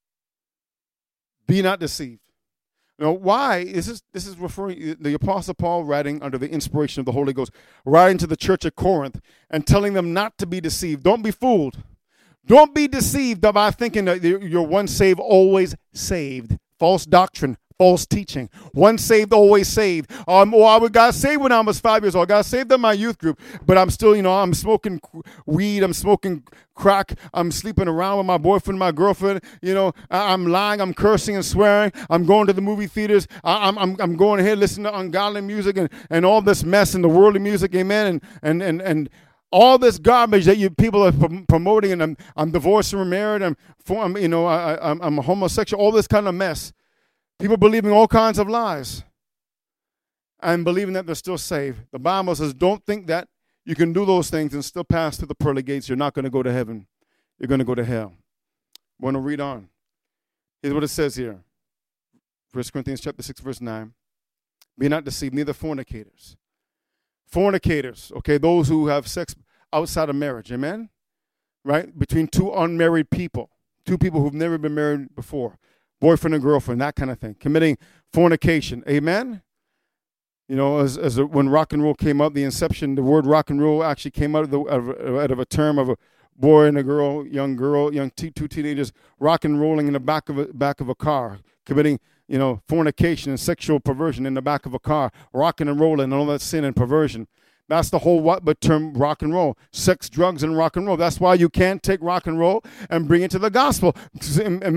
be not deceived. Now, why? This is referring, the Apostle Paul writing under the inspiration of the Holy Ghost, writing to the church of Corinth and telling them not to be deceived. Don't be fooled. Don't be deceived by thinking that you're once saved, always saved. False doctrine, false teaching. Once saved, always saved. I got saved when I was 5 years old. I got saved in my youth group, but I'm still, I'm smoking weed. I'm smoking crack. I'm sleeping around with my boyfriend, my girlfriend. I'm lying. I'm cursing and swearing. I'm going to the movie theaters. I'm going ahead listening to ungodly music and all this mess and the worldly music. Amen. And all this garbage that people are promoting, and I'm divorced and remarried. I'm a homosexual. All this kind of mess. People believing all kinds of lies and believing that they're still saved. The Bible says, don't think that you can do those things and still pass through the pearly gates. You're not going to go to heaven. You're going to go to hell. I want to read on. Here's what it says here. 1 Corinthians chapter 6, verse 9. Be not deceived, neither fornicators. Fornicators, okay, those who have sex outside of marriage, amen? Right? Between two unmarried people, two people who've never been married before. Boyfriend and girlfriend, that kind of thing. Committing fornication. Amen? As when rock and roll came up, the inception, the word rock and roll actually came out of a term of a boy and a girl, two teenagers rock and rolling in the back of a car, committing, fornication and sexual perversion in the back of a car, rocking and rolling and all that sin and perversion. That's the whole term rock and roll. Sex, drugs, and rock and roll. That's why you can't take rock and roll and bring it to the gospel and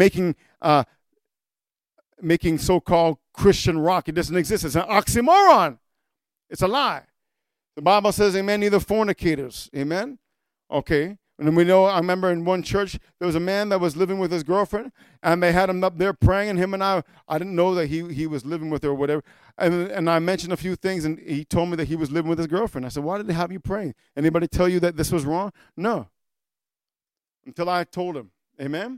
making so-called Christian rock. It doesn't exist. It's an oxymoron. It's a lie. The Bible says, amen, neither fornicators. Amen? Okay. And we know, I remember in one church, there was a man that was living with his girlfriend, and they had him up there praying, and him and I didn't know that he was living with her or whatever. And I mentioned a few things, and he told me that he was living with his girlfriend. I said, why did they have you praying? Anybody tell you that this was wrong? No. Until I told him. Amen?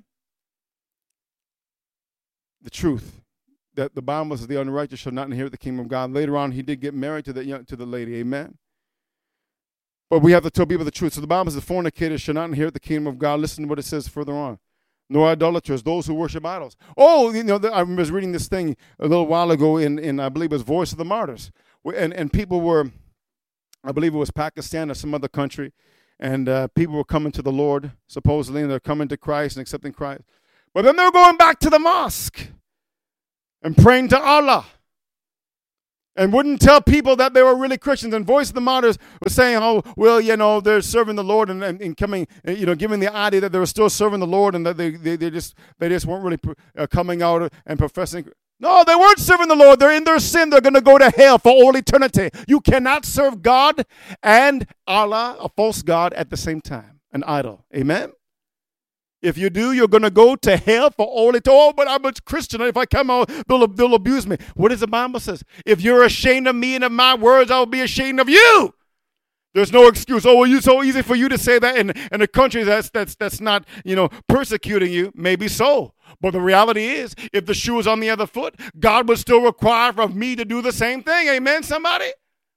The truth. That the Bible says the unrighteous shall not inherit the kingdom of God. Later on, he did get married to the lady. Amen? But we have to tell people the truth. So the Bible says the fornicators shall not inherit the kingdom of God. Listen to what it says further on. Nor idolaters, those who worship idols. Oh, I was reading this thing a little while ago in I believe it was Voice of the Martyrs. And people were, I believe it was Pakistan or some other country, and people were coming to the Lord, supposedly, and they're coming to Christ and accepting Christ. But then they were going back to the mosque and praying to Allah. And wouldn't tell people that they were really Christians. And Voice of the Martyrs was saying, oh, well, they're serving the Lord and coming, giving the idea that they were still serving the Lord and that they just weren't really coming out and professing. No, they weren't serving the Lord. They're in their sin. They're going to go to hell for all eternity. You cannot serve God and Allah, a false God, at the same time, an idol. Amen? If you do, you're going to go to hell for all eternity. Oh, but I'm a Christian. If I come out, they'll abuse me. What does the Bible say? If you're ashamed of me and of my words, I will be ashamed of you. There's no excuse. Oh, well, it's so easy for you to say that in a country that's not, persecuting you. Maybe so. But the reality is, if the shoe is on the other foot, God would still require of me to do the same thing. Amen, somebody?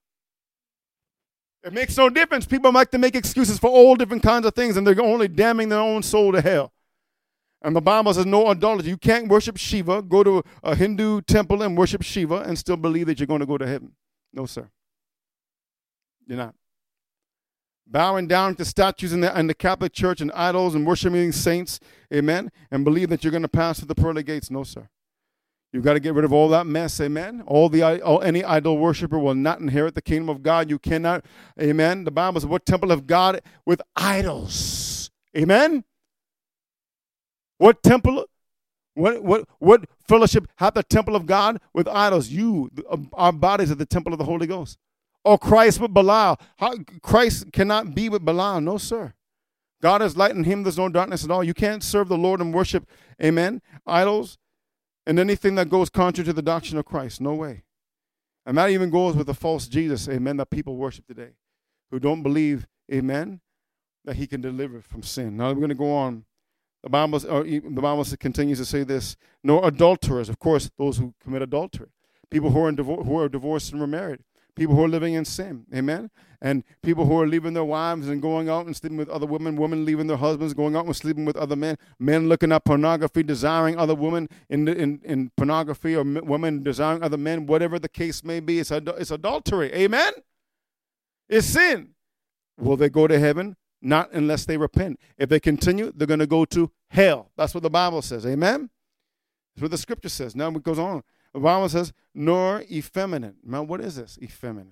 It makes no difference. People like to make excuses for all different kinds of things, and they're only damning their own soul to hell. And the Bible says no idolatry. You can't worship Shiva, go to a Hindu temple and worship Shiva and still believe that you're going to go to heaven. No, sir. You're not. Bowing down to statues in the Catholic Church and idols and worshiping saints, amen, and believe that you're going to pass through the pearly gates. No, sir. You've got to get rid of all that mess, amen. Any idol worshiper will not inherit the kingdom of God. You cannot, amen. The Bible says, what temple of God with idols? Amen. What temple, what fellowship hath the temple of God with idols? Our bodies are the temple of the Holy Ghost. Or Christ with Belial. Christ cannot be with Belial. No, sir. God is light, in him there's no darkness at all. You can't serve the Lord and worship, amen, idols and anything that goes contrary to the doctrine of Christ. No way. And that even goes with the false Jesus, amen, that people worship today, who don't believe, amen, that he can deliver from sin. Now we're going to go on. The Bible continues to say this. No adulterers, of course, those who commit adultery. People who are divorced and remarried. People who are living in sin, amen? And people who are leaving their wives and going out and sleeping with other women, women leaving their husbands, going out and sleeping with other men, men looking at pornography, desiring other women in pornography, or women desiring other men, whatever the case may be, it's adultery, amen? It's sin. Will they go to heaven? Not unless they repent. If they continue, they're going to go to hell. That's what the Bible says, amen? That's what the scripture says. Now it goes on. The Bible says, nor effeminate. Now, what is this, effeminate?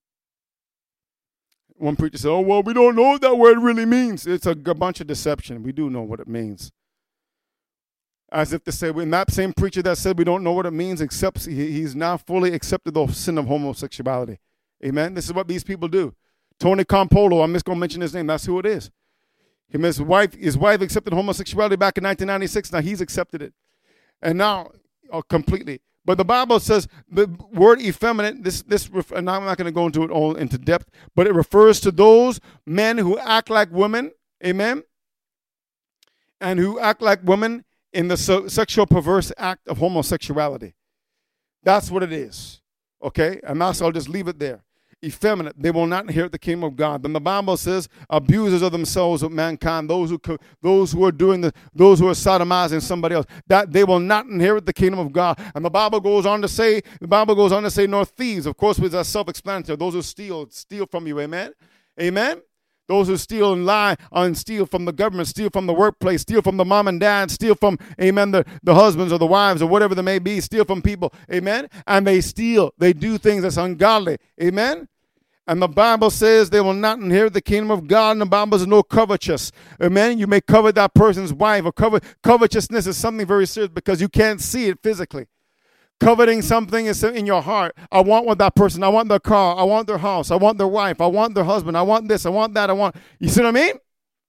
One preacher said, oh, well, we don't know what that word really means. It's a bunch of deception. We do know what it means. As if to say, when that same preacher that said we don't know what it means, he's now fully accepted the sin of homosexuality. Amen? This is what these people do. Tony Campolo, I'm just going to mention his name. That's who it is. His wife accepted homosexuality back in 1996. Now he's accepted it. And now, completely. But the Bible says the word effeminate, and I'm not going to go into it all into depth, but it refers to those men who act like women, amen, and who act like women in the sexual perverse act of homosexuality. That's what it is, okay? And that's, I'll just leave it there. Effeminate, they will not inherit the kingdom of God. Then the Bible says, abusers of themselves with mankind, those who are sodomizing somebody else, that they will not inherit the kingdom of God. And the Bible goes on to say, nor thieves. Of course, with that self-explanatory. Those who steal from you, amen, amen. Those who steal and lie and steal from the government, steal from the workplace, steal from the mom and dad, steal from, amen, the husbands or the wives or whatever they may be, steal from people, amen. And they do things that's ungodly, amen. And the Bible says they will not inherit the kingdom of God. And the Bible says no covetous, amen. You may covet that person's wife, or covetousness is something very serious because you can't see it physically. Coveting something is in your heart. I want what that person. I want their car. I want their house. I want their wife. I want their husband. I want this. I want that. You see what I mean?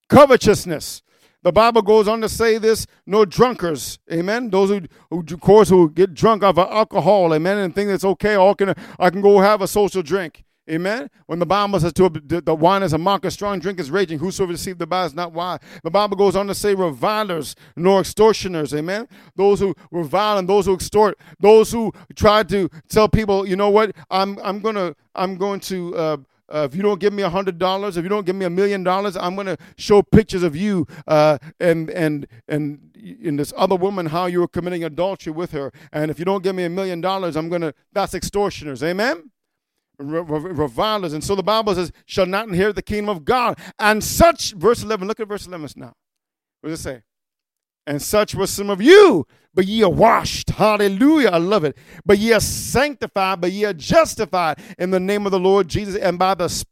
Covetousness. The Bible goes on to say this, no drunkards, amen. Those who of course, who get drunk off of alcohol, amen, and think it's okay, I can go have a social drink, amen. When the Bible says the wine is a mocker, strong drink is raging, whosoever received the bottle is not wise. The Bible goes on to say revilers, nor extortioners, amen. Those who revile and those who extort, those who try to tell people, you know what, I'm going to if you don't give me $100, if you don't give me $1 million, I'm going to show pictures of you and this other woman, how you were committing adultery with her. And if you don't give me $1 million, that's extortioners. Amen? Revilers. And so the Bible says, shall not inherit the kingdom of God. And such, verse 11, look at verse 11 now. What does it say? And such were some of you, but ye are washed. Hallelujah. I love it. But ye are sanctified, but ye are justified in the name of the Lord Jesus and by the Spirit